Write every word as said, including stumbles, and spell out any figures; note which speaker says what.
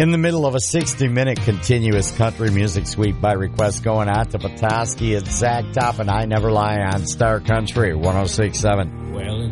Speaker 1: In the middle of a sixty-minute continuous country music sweep by request going out to Petoskey and Zach Top and I Never Lie on Star Country one oh six point seven.
Speaker 2: Well,